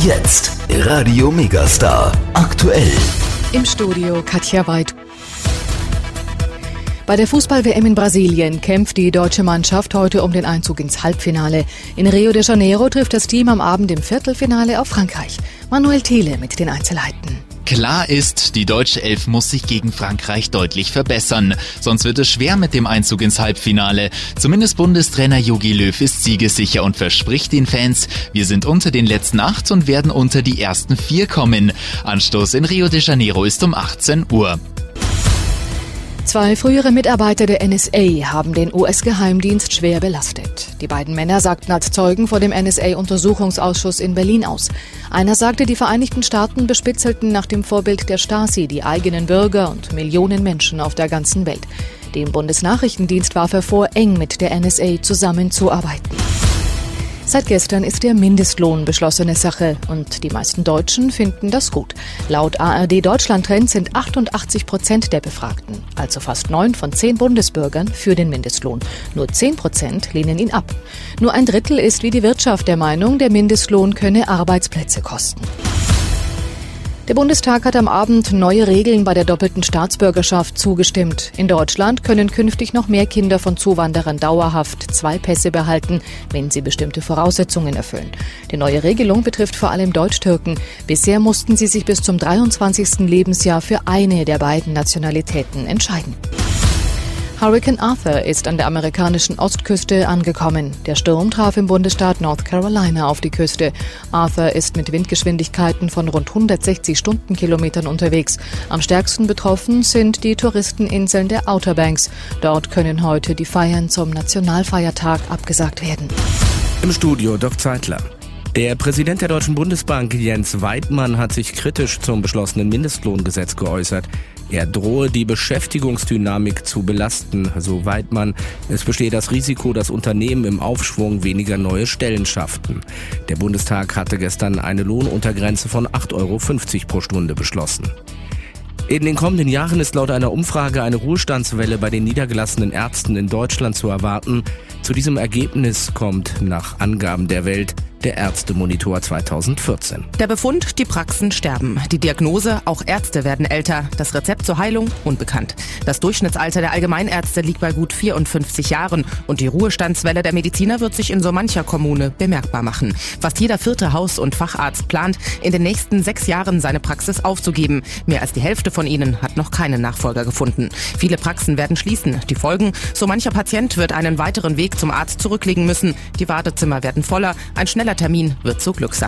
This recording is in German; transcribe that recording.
Jetzt Radio Megastar aktuell. Im Studio Katja Weid. Bei der Fußball-WM in Brasilien kämpft die deutsche Mannschaft heute um den Einzug ins Halbfinale. In Rio de Janeiro trifft das Team am Abend im Viertelfinale auf Frankreich. Manuel Thiele mit den Einzelheiten. Klar ist, die deutsche Elf muss sich gegen Frankreich deutlich verbessern. Sonst wird es schwer mit dem Einzug ins Halbfinale. Zumindest Bundestrainer Jogi Löw ist siegessicher und verspricht den Fans, wir sind unter den letzten 8 und werden unter die ersten 4 kommen. Anstoß in Rio de Janeiro ist um 18 Uhr. 2 frühere Mitarbeiter der NSA haben den US-Geheimdienst schwer belastet. Die beiden Männer sagten als Zeugen vor dem NSA-Untersuchungsausschuss in Berlin aus. Einer sagte, die Vereinigten Staaten bespitzelten nach dem Vorbild der Stasi die eigenen Bürger und Millionen Menschen auf der ganzen Welt. Dem Bundesnachrichtendienst warf er vor, eng mit der NSA zusammenzuarbeiten. Seit gestern ist der Mindestlohn beschlossene Sache und die meisten Deutschen finden das gut. Laut ARD Deutschland Trend sind 88% der Befragten, also fast 9 von 10 Bundesbürgern, für den Mindestlohn. Nur 10% lehnen ihn ab. Nur ein Drittel ist wie die Wirtschaft der Meinung, der Mindestlohn könne Arbeitsplätze kosten. Der Bundestag hat am Abend neue Regeln bei der doppelten Staatsbürgerschaft zugestimmt. In Deutschland können künftig noch mehr Kinder von Zuwanderern dauerhaft 2 Pässe behalten, wenn sie bestimmte Voraussetzungen erfüllen. Die neue Regelung betrifft vor allem Deutschtürken. Bisher mussten sie sich bis zum 23. Lebensjahr für eine der beiden Nationalitäten entscheiden. Hurricane Arthur ist an der amerikanischen Ostküste angekommen. Der Sturm traf im Bundesstaat North Carolina auf die Küste. Arthur ist mit Windgeschwindigkeiten von rund 160 Stundenkilometern unterwegs. Am stärksten betroffen sind die Touristeninseln der Outer Banks. Dort können heute die Feiern zum Nationalfeiertag abgesagt werden. Im Studio Doc Zeitler. Der Präsident der Deutschen Bundesbank, Jens Weidmann, hat sich kritisch zum beschlossenen Mindestlohngesetz geäußert. Er drohe die Beschäftigungsdynamik zu belasten, so Weidmann. Es bestehe das Risiko, dass Unternehmen im Aufschwung weniger neue Stellen schafften. Der Bundestag hatte gestern eine Lohnuntergrenze von 8,50 € pro Stunde beschlossen. In den kommenden Jahren ist laut einer Umfrage eine Ruhestandswelle bei den niedergelassenen Ärzten in Deutschland zu erwarten. Zu diesem Ergebnis kommt nach Angaben der Welt der Ärztemonitor 2014. Der Befund, die Praxen sterben. Die Diagnose, auch Ärzte werden älter. Das Rezept zur Heilung, unbekannt. Das Durchschnittsalter der Allgemeinärzte liegt bei gut 54 Jahren. Und die Ruhestandswelle der Mediziner wird sich in so mancher Kommune bemerkbar machen. Fast jeder 4. Haus- und Facharzt plant, in den nächsten 6 Jahren seine Praxis aufzugeben. Mehr als die Hälfte von ihnen hat noch keinen Nachfolger gefunden. Viele Praxen werden schließen. Die Folgen, so mancher Patient wird einen weiteren Weg zum Arzt zurücklegen müssen. Die Wartezimmer werden voller. Ein schneller Termin wird zur Glückssache.